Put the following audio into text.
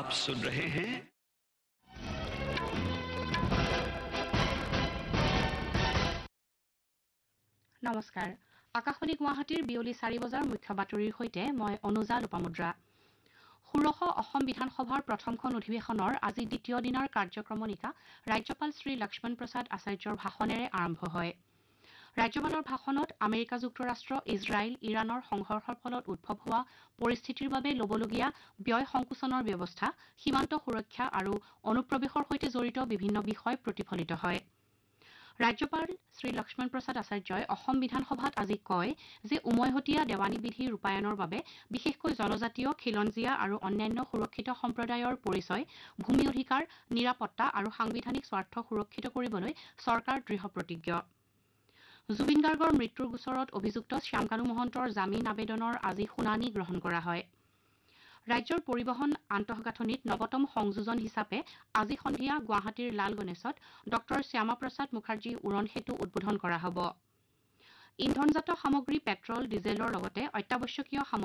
आप सुन रहे हैं নমস্কাৰ আকাশবাণী গুৱাহাটীৰ বিয়লি 4 বজাৰ মুখ্য বাতৰিৰ সৈতে মই অনুজা লোপামুদ্ৰা ষোড়শ অসম বিধানসভাৰ প্ৰথমখন অধিৱেশনৰ আজি দ্বিতীয় দিনৰ কাৰ্যক্ৰমণিকা ৰাজ্যপাল শ্ৰী লক্ষ্মণ প্ৰসাদ আচাৰ্যৰ ভাষণেৰে আৰম্ভ হয় ৰাজ্যপালৰ ভাষণত আমেৰিকা যুক্তৰাষ্ট্ৰ ইজৰাইল ইৰাণৰ সংঘৰ্ষৰ ফলত উদ্ভৱ হোৱা পৰিস্থিতিৰ বাবে ল'বলগীয়া ব্যয় সংকোচনৰ ব্যৱস্থা সীমান্ত সুৰক্ষা আৰু অনুপ্ৰৱেশৰ সৈতে জড়িত বিভিন্ন বিষয় প্ৰতিফলিত হয় ৰাজ্যপাল শ্ৰী লক্ষ্মণ প্ৰসাদ আচাৰ্যই অসম বিধানসভাত আজি কয় যে উমৈহতীয়া দেৱানী বিধি ৰূপায়ণৰ বাবে বিশেষকৈ জনজাতীয় খিলঞ্জীয়া আৰু অন্যান্য সুৰক্ষিত সম্প্ৰদায়ৰ পৰিচয় ভূমি অধিকাৰ নিৰাপত্তা আৰু সাংবিধানিক স্বাৰ্থ সুৰক্ষিত কৰিবলৈ চৰকাৰ দৃঢ় প্ৰতিজ্ঞ জুবিন গাৰ্গৰ মৃত্যুৰ গোচৰত অভিযুক্ত শ্যামকানু মহন্তৰ জামিন আবেদনৰ আজি শুনানি গ্ৰহণ কৰা হয় ৰাজ্যৰ পৰিবহণ আন্তঃগাঁথনিত নৱতম সংযোজন হিচাপে আজি সন্ধিয়া গুৱাহাটীৰ লাল গণেশত ডক্টৰ শ্যামা প্ৰসাদ মুখাৰ্জী উৰণ সেতু উদ্বোধন কৰা হ'ব ইন্ধনজাত সামগ্ৰী পেট্ৰল ডিজেলৰ লগতে অত্যাৱশ্যকীয়